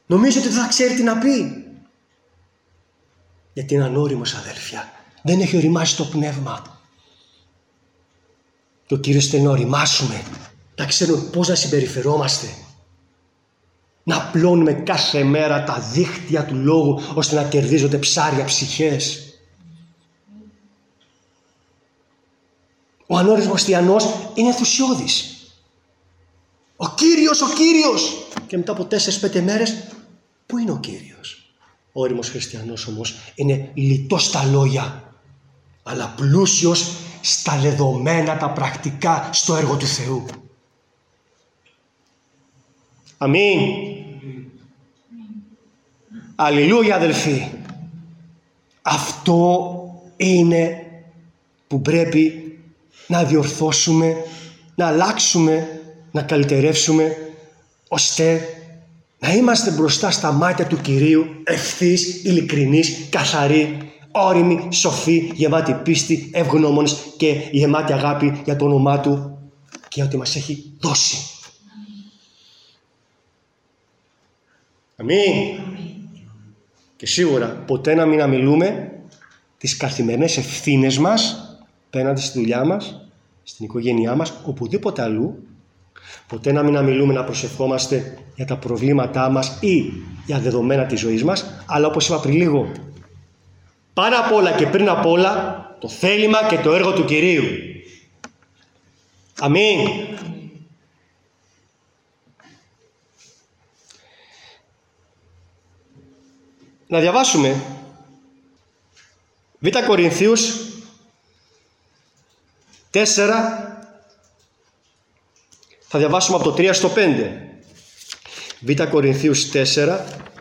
Νομίζετε ότι θα ξέρει τι να πει? Γιατί είναι ανώριμος, αδέλφια. Δεν έχει οριμάσει το πνεύμα. Και ο Κύριος θέλει να οριμάσουμε, να ξέρουμε πώς να συμπεριφερόμαστε, να απλώνουμε κάθε μέρα τα δίχτυα του λόγου, ώστε να κερδίζονται ψάρια ψυχές. Ο ανώριμος χριστιανός είναι ενθουσιώδης. Ο Κύριος, ο Κύριος! Και μετά από 4-5 μέρες, πού είναι ο Κύριος? Ο όριμος χριστιανός όμως είναι λιτός στα λόγια, αλλά πλούσιος στα δεδομένα, τα πρακτικά, στο έργο του Θεού. Αμήν. Αλληλούια, αδελφοί. Αυτό είναι που πρέπει να διορθώσουμε, να αλλάξουμε, να καλυτερεύσουμε, ώστε να είμαστε μπροστά στα μάτια του Κυρίου ευθύς, ειλικρινείς, καθαροί, όριμοι, σοφοί, γεμάτοι πίστη, ευγνώμονες και γεμάτοι αγάπη για το όνομά Του και για ό,τι μας έχει δώσει. Αμήν. Και σίγουρα ποτέ να μην αμιλούμε τις καθημερινές ευθύνες μας απέναντι στη δουλειά μας, στην οικογένειά μας, οπουδήποτε αλλού. Ποτέ να μην αμιλούμε, να προσευχόμαστε για τα προβλήματά μας ή για δεδομένα της ζωής μας, αλλά όπως είπα πριν λίγο, πάνω απ' όλα και πριν απ' όλα το θέλημα και το έργο του Κυρίου. Αμήν. Να διαβάσουμε Β' Κορινθίους 4, θα διαβάσουμε από το 3 στο 5. Β' Κορινθίους 4,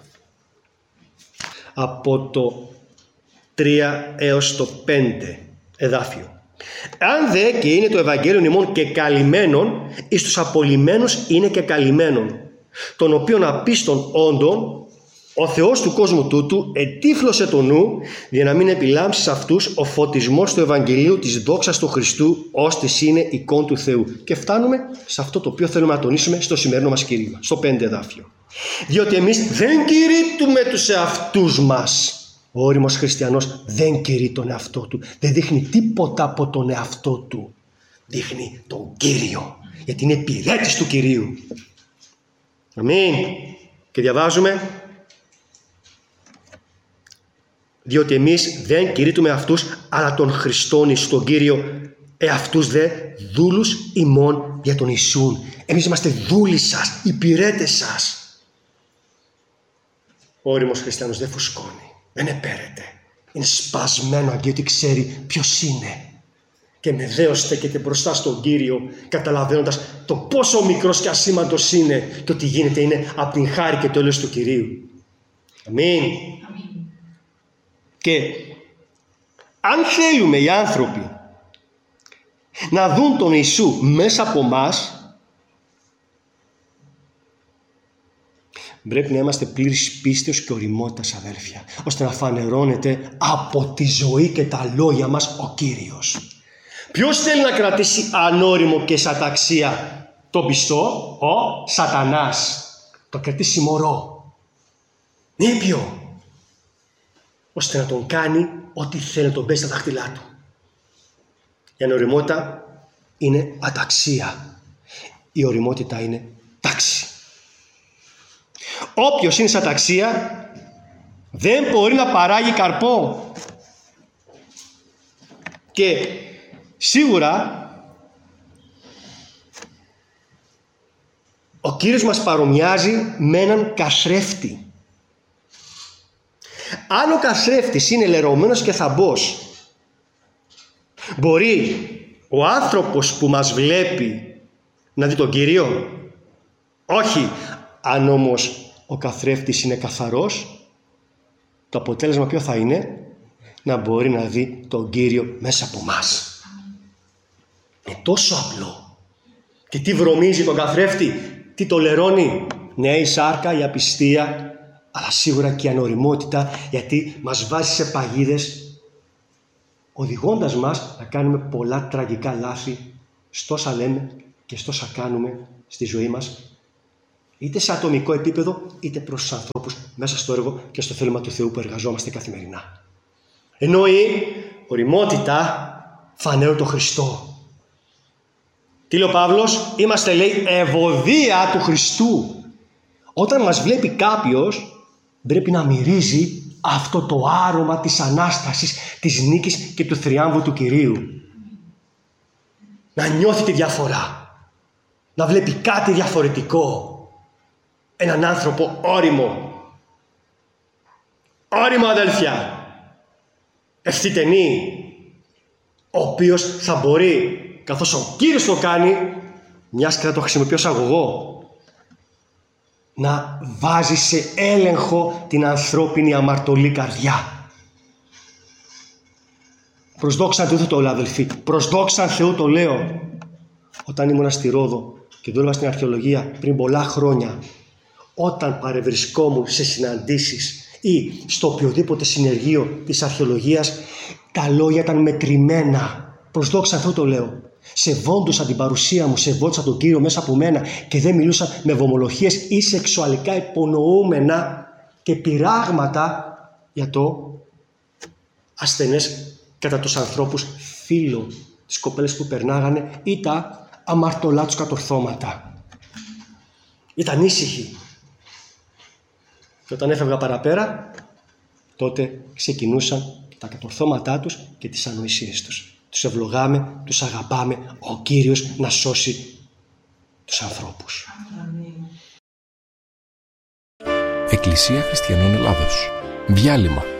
από το 3 έως το 5 εδάφιο. Αν δε και είναι το Ευαγγέλιο ημών και καλυμμένον, εις τους απολυμμένους είναι και καλυμμένον, των οποίων απίστων όντων ο Θεός του κόσμου τούτου ετύφλωσε το νου, για να μην επιλάμψει σε αυτούς ο φωτισμός του Ευαγγελίου της δόξας του Χριστού, ώστις είναι εικόν του Θεού. Και φτάνουμε σε αυτό το οποίο θέλουμε να τονίσουμε στο σημερινό μας κήρυγμα, στο 5 εδάφιο. Διότι εμείς δεν κηρύττουμε τους εαυτούς μας. Ο όριμος χριστιανός δεν κηρύττει τον εαυτό του, δεν δείχνει τίποτα από τον εαυτό του. Δείχνει τον Κύριο, γιατί είναι υπηρέτης του Κυρίου. Αμήν. Και διαβάζουμε: διότι εμείς δεν κηρύττουμε αυτούς, αλλά τον Χριστόν εις τον Κύριο, εαυτούς δε δούλους ημών για τον Ιησούν. Εμείς είμαστε δούλοι σας, υπηρέτες σας. Ο όριμος χριστιανός δεν φουσκώνει, δεν επέρεται. Είναι σπασμένο γιατί ξέρει ποιος είναι. Και με δέος στέκεται μπροστά στον Κύριο, καταλαβαίνοντας το πόσο μικρός και ασήμαντος είναι και ότι γίνεται είναι από την χάρη και το έλεος του Κυρίου. Αμήν. Και αν θέλουμε οι άνθρωποι να δουν τον Ιησού μέσα από μας, πρέπει να είμαστε πλήρης πίστεως και οριμότητας, αδέλφια, ώστε να φανερώνεται από τη ζωή και τα λόγια μας ο Κύριος. Ποιος θέλει να κρατήσει ανώριμο και σαταξία τον πιστό? Ο Σατανάς. Το κρατήσει μωρό, νήπιο, ώστε να τον κάνει ό,τι θέλει να τον πέσει στα δάχτυλά του. Η ανωριμότητα είναι αταξία. Η οριμότητα είναι τάξη. Όποιος είναι σε αταξία δεν μπορεί να παράγει καρπό. Και σίγουρα ο Κύριος μας παρομοιάζει με έναν καθρέφτη. Αν ο καθρέφτης είναι λερωμένος και θαμπός, μπορεί ο άνθρωπος που μας βλέπει να δει τον Κύριο? Όχι. Αν όμως ο καθρέφτης είναι καθαρός, το αποτέλεσμα ποιο θα είναι? Να μπορεί να δει τον Κύριο μέσα από μας. Είναι τόσο απλό. Και τι βρωμίζει τον καθρέφτη? Τι το λερώνει? Ναι, η σάρκα, η απιστία, αλλά σίγουρα και η ανοριμότητα, γιατί μας βάζει σε παγίδες, οδηγώντας μας να κάνουμε πολλά τραγικά λάθη στόσα λέμε και στόσα κάνουμε στη ζωή μας, είτε σε ατομικό επίπεδο, είτε προς τους ανθρώπους μέσα στο έργο και στο θέλημα του Θεού που εργαζόμαστε καθημερινά. Ενώ η ωριμότητα φανέρω το Χριστό. Τι λέει ο Παύλος? Είμαστε, λέει, ευωδία του Χριστού. Όταν μας βλέπει κάποιος, πρέπει να μυρίζει αυτό το άρωμα της Ανάστασης, της νίκης και του θριάμβου του Κυρίου. Να νιώθει τη διαφορά. Να βλέπει κάτι διαφορετικό. Έναν άνθρωπο ώριμο. Ώριμο, αδέλφια. Ευθυτενή. Ο οποίος θα μπορεί, καθώς ο Κύριος το κάνει, μιας και θα το χρησιμοποιώ ως αγωγό, να βάζει σε έλεγχο την ανθρώπινη αμαρτωλή καρδιά. Προς δόξαν Θεού το λέω, αδελφοί. Προς δόξαν Θεού το λέω. Όταν ήμουν στη Ρόδο και δούλευα στην αρχαιολογία πριν πολλά χρόνια, όταν παρευρισκόμουν σε συναντήσεις ή στο οποιοδήποτε συνεργείο της αρχαιολογίας, τα λόγια ήταν μετρημένα. Προς δόξαν Θεού το λέω. Σεβόντουσαν την παρουσία μου, σεβόντουσαν τον Κύριο μέσα από μένα και δεν μιλούσαν με βομολογίες ή σεξουαλικά υπονοούμενα και πειράγματα για το ασθενές κατά τους ανθρώπους φίλο, τις κοπέλες που περνάγανε ή τα αμαρτωλά τους κατορθώματα. Ήταν ήσυχοι. Και όταν έφευγα παραπέρα, τότε ξεκινούσαν τα κατορθώματά τους και τις ανοησίες τους. Τους ευλογάμε, τους αγαπάμε, ο Κύριος να σώσει τους ανθρώπους. Εκκλησία Χριστιανών Ελλάδος. Διάλειμμα.